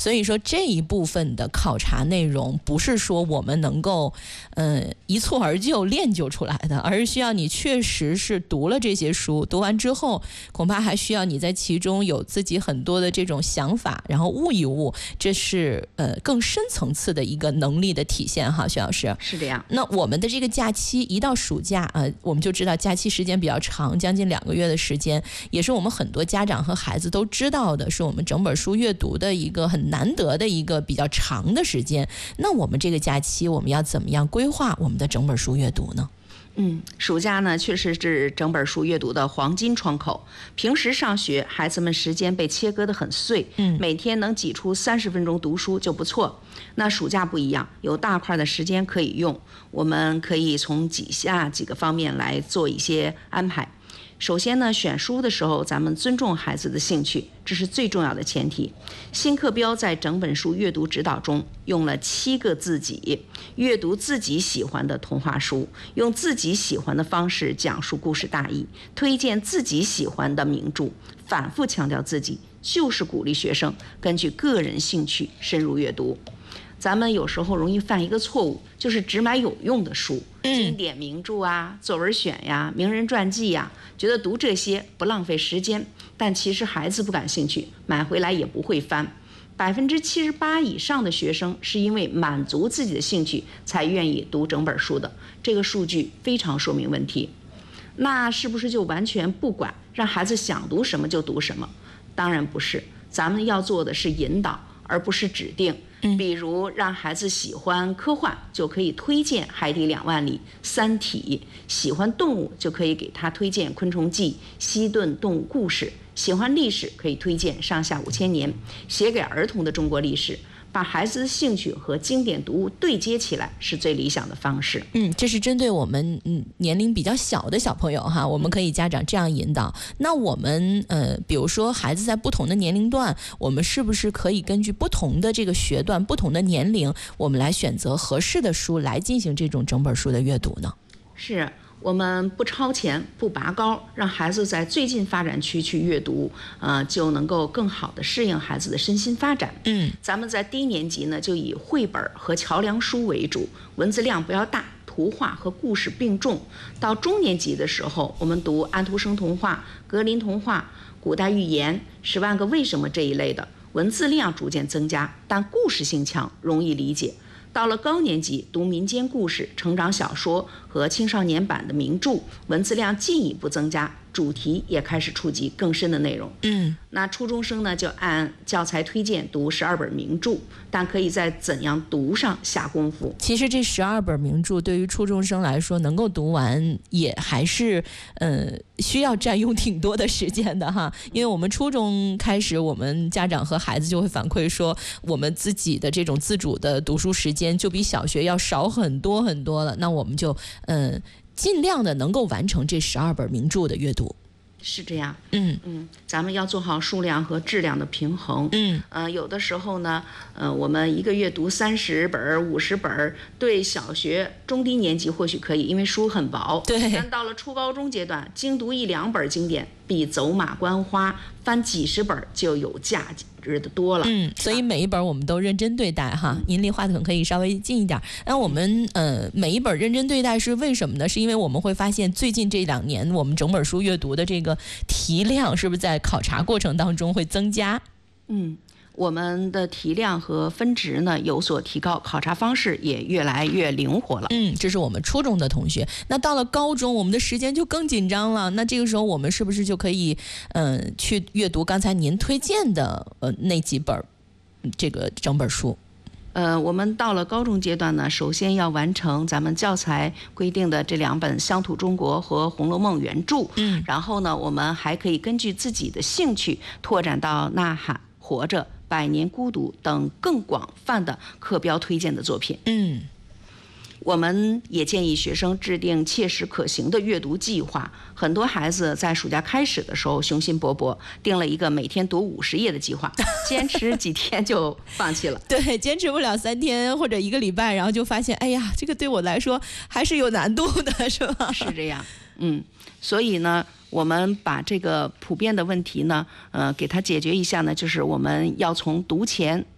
所以说这一部分的考察内容不是说我们能够一蹴而就练就出来的，而是需要你确实是读了这些书，读完之后恐怕还需要你在其中有自己很多的这种想法，然后悟一悟，这是更深层次的一个能力的体现哈，徐老师。 是这样。 那我们的这个假期一到暑假我们就知道假期时间比较长，将近2个月的时间，也是我们很多家长和孩子都知道的，是我们整本书阅读的一个很难得的一个比较长的时间。那我们这个假期我们要怎么样规划我们的整本书阅读呢？ 暑假呢确实是整本书阅读的黄金窗口。平时上学，孩子们时间被切割得很碎，每天能挤出30分钟读书就不错。那暑假不一样，有大块的时间可以用，我们可以从下几个方面来做一些安排。首先呢，选书的时候，咱们尊重孩子的兴趣，这是最重要的前提。新课标在整本书阅读指导中用了7个自己，阅读自己喜欢的童话书，用自己喜欢的方式讲述故事大意，推荐自己喜欢的名著，反复强调自己，就是鼓励学生根据个人兴趣深入阅读。咱们有时候容易犯一个错误，就是只买有用的书，经典名著啊、作文选呀、名人传记呀，觉得读这些不浪费时间，但其实孩子不感兴趣，买回来也不会翻。78%以上的学生是因为满足自己的兴趣才愿意读整本书的，这个数据非常说明问题。那是不是就完全不管，让孩子想读什么就读什么？当然不是，咱们要做的是引导，而不是指定。比如让孩子喜欢科幻，就可以推荐《海底2万里》《三体》；喜欢动物，就可以给他推荐《昆虫记》《西顿动物故事》；喜欢历史，可以推荐《上下5000年》。写给儿童的中国历史，把孩子的兴趣和经典读物对接起来，是最理想的方式。 这是针对我们年龄比较小的小朋友哈，我们可以家长这样引导。那我们比如说孩子在不同的年龄段，我们是不是可以根据不同的这个学段、不同的年龄，我们来选择合适的书来进行这种整本书的阅读呢？ 是。我们不超前不拔高，让孩子在最近发展区去阅读，就能够更好的适应孩子的身心发展。咱们在低年级呢，就以绘本和桥梁书为主，文字量不要大，图画和故事并重。到中年级的时候，我们读安徒生童话、格林童话、古代寓言、10万个为什么这一类的，文字量逐渐增加，但故事性强，容易理解。到了高年级，读民间故事、成长小说和青少年版的名著，文字量进一步增加，主题也开始触及更深的内容。那初中生呢，就按教材推荐读12本名著，但可以在怎样读上下功夫。 其实这12本名著对于初中生来说，能够读完也还是需要占用挺多的时间的哈。因为我们初中开始，我们家长和孩子就会反馈说，我们自己的这种自主的读书时间就比小学要少很多很多了。那我们就尽量的能够完成这12本名著的阅读。 是这样。咱们要做好数量和质量的平衡。有的时候呢，我们一个月读30本、50本，对小学中低年级或许可以，因为书很薄。 对。 但到了初高中阶段，精读1-2本经典，比走马观花翻几十本就有价值的多了。 所以每一本我们都认真对待哈。您离话筒可以稍微近一点。那我们每一本认真对待是为什么呢？是因为我们会发现最近这2年我们整本书阅读的这个题量是不是在考察过程当中会增加？ 我们的题量和分值呢有所提高，考察方式也越来越灵活了。 这是我们初中的同学。那到了高中，我们的时间就更紧张了。那这个时候我们是不是就可以去阅读刚才您推荐的那几本这个整本书？ 我们到了高中阶段呢，首先要完成咱们教材规定的这2本《乡土中国》和《红楼梦》原著。然后呢，我们还可以根据自己的兴趣拓展到《呐喊》《活着》《百年孤独》等更广泛的课标推荐的作品。我们也建议学生制定切实可行的阅读计划。很多孩子在暑假开始的时候雄心勃勃，定了一个每天读50页的计划，坚持几天就放弃了。 对，坚持不了3天或者1个礼拜，然后就发现，哎呀，这个对我来说还是有难度的，是吧？ 是这样。所以呢，我们把这个普遍的问题呢，给它解决一下呢，就是我们要从读前